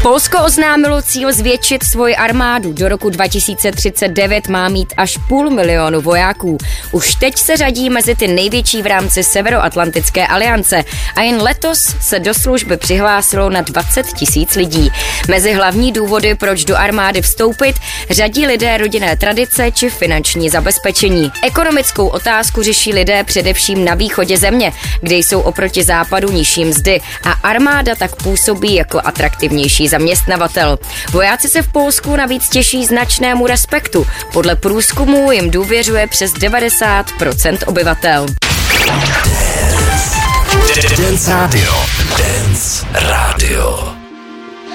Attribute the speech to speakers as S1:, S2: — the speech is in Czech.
S1: Polsko oznámilo cíl zvětšit svoji armádu. Do roku 2039 má mít až 500 000 vojáků. Už teď se řadí mezi ty největší v rámci Severoatlantické aliance a jen letos se do služby přihlásilo na 20 000 lidí. Mezi hlavní důvody, proč do armády vstoupit, řadí lidé rodinné tradice či finanční zabezpečení. Ekonomickou otázku řeší lidé především na východě země, kde jsou oproti západu nižší mzdy a armáda tak působí jako atraktivnější zaměstnavatel. Vojáci se v Polsku navíc těší značnému respektu. Podle průzkumu jim důvěřuje přes 90% obyvatel.
S2: Dance Radio.